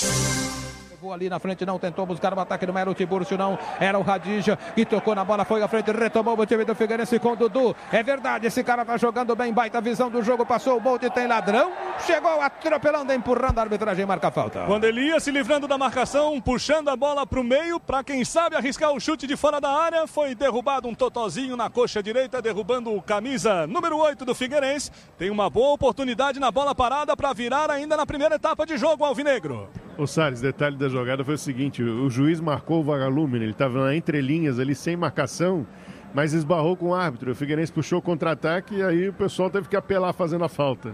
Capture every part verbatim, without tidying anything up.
Ali na frente, não tentou buscar o ataque, não era o Tiburcio, não, era o Radija, que tocou na bola, foi à frente, retomou o time do Figueirense com o Dudu. É verdade, esse cara tá jogando bem, baita visão do jogo, passou o Bolt, tem ladrão, chegou atropelando, empurrando, a arbitragem marca a falta. Quando ele ia se livrando da marcação, puxando a bola pro meio, pra quem sabe arriscar o chute de fora da área, foi derrubado um totozinho na coxa direita, derrubando o camisa número oito do Figueirense. Tem uma boa oportunidade na bola parada para virar ainda na primeira etapa de jogo, alvinegro. O Salles, detalhe da jogada foi o seguinte, o juiz marcou o vagalume, ele estava na entrelinhas ali sem marcação, mas esbarrou com o árbitro, o Figueirense puxou o contra-ataque e aí o pessoal teve que apelar fazendo a falta.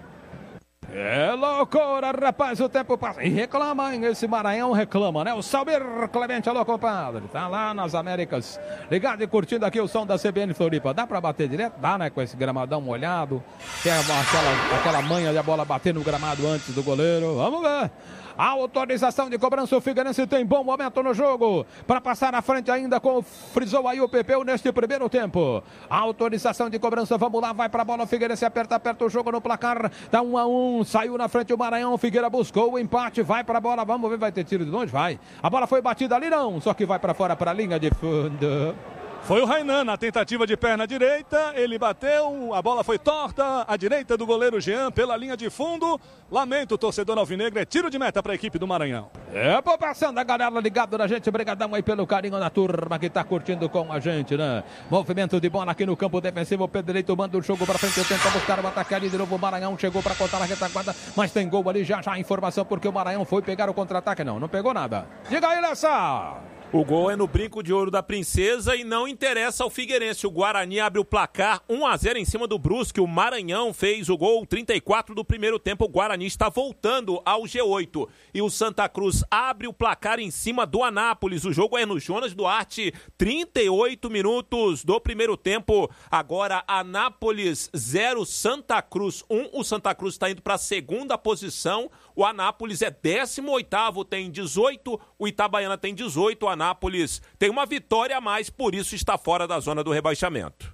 É loucura, rapaz, o tempo passa. E reclama, hein? Esse Maranhão reclama, né? O Salber Clemente, alô, compadre. Tá lá nas Américas, ligado e curtindo aqui o som da C B N Floripa. Dá pra bater direto? Dá, né? Com esse gramadão molhado. Tem aquela, aquela manha de a bola bater no gramado antes do goleiro. Vamos ver. A autorização de cobrança, o Figueirense tem bom momento no jogo, para passar na frente ainda com, frisou aí o Pepeu neste primeiro tempo. A autorização de cobrança, vamos lá, vai para a bola, o Figueirense aperta, aperta o jogo no placar, tá um a um, saiu na frente o Maranhão, o Figueira buscou o empate, vai para a bola, vamos ver, vai ter tiro de longe, vai. A bola foi batida ali não, só que vai para fora, para a linha de fundo. Foi o Rainan na tentativa de perna direita, ele bateu, a bola foi torta, à direita do goleiro Jean pela linha de fundo. Lamento, torcedor alvinegro, é tiro de meta para a equipe do Maranhão. É, pô, passando a galera ligado na gente, brigadão aí pelo carinho da turma que tá curtindo com a gente, né? Movimento de bola aqui no campo defensivo, o Pedro Leito manda o jogo pra frente, tenta buscar o ataque ali de novo, o Maranhão chegou pra contar na retaguarda, mas tem gol ali, já já a informação, porque o Maranhão foi pegar o contra-ataque, não, não pegou nada. Diga aí, Lessa! O gol é no brinco de ouro da Princesa e não interessa ao Figueirense. O Guarani abre o placar um a zero em cima do Brusque. O Maranhão fez o gol trinta e quatro do primeiro tempo. O Guarani está voltando ao G oito. E o Santa Cruz abre o placar em cima do Anápolis. O jogo é no Jonas Duarte, trinta e oito minutos do primeiro tempo. Agora Anápolis zero, Santa Cruz um. O Santa Cruz está indo para a segunda posição. O Anápolis é décimo oitavo, tem dezoito. O Itabaiana tem dezoito. O Anápolis tem uma vitória a mais, por isso está fora da zona do rebaixamento.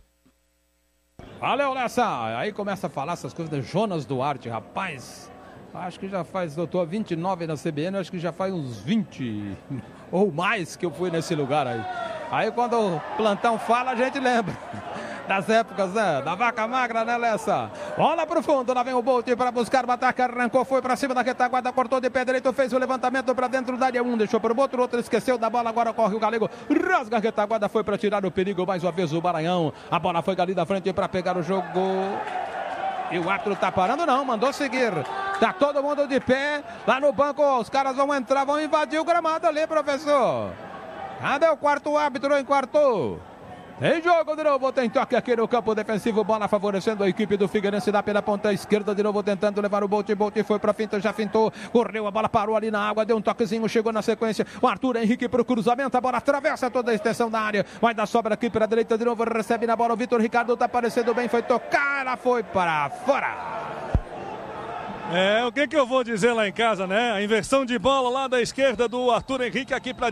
Valeu, Lessa! Aí começa a falar essas coisas de Jonas Duarte, rapaz. Acho que já faz, eu tô há vinte e nove na C B N, acho que já faz uns vinte ou mais que eu fui nesse lugar aí. Aí quando o plantão fala, a gente lembra das épocas, né? Da vaca magra, né, Lessa? Bola pro fundo, lá vem o Bolt para buscar o ataque, arrancou, foi pra cima da retaguarda, cortou de pé direito, fez o levantamento pra dentro da área, um deixou pro outro, outro esqueceu da bola, agora corre o Galego, rasga a retaguarda, foi pra tirar o perigo, mais uma vez o Maranhão, a bola foi ali da frente pra pegar o jogo. E o árbitro tá parando, não, mandou seguir. Tá todo mundo de pé, lá no banco, os caras vão entrar, vão invadir o gramado ali, professor. Cadê o quarto árbitro, hein, quarto? Tem jogo de novo, tem toque aqui no campo defensivo, bola favorecendo a equipe do Figueirense, dá pela ponta esquerda, de novo tentando levar o Bolt, Bolt foi pra finta, já fintou, correu, a bola parou ali na água, deu um toquezinho, chegou na sequência, o Arthur Henrique pro cruzamento, a bola atravessa toda a extensão da área, vai dar sobra aqui pela direita, de novo recebe na bola, o Vitor Ricardo tá aparecendo bem, foi tocar, ela foi para fora. É, o que que eu vou dizer lá em casa, né? A inversão de bola lá da esquerda do Arthur Henrique aqui pra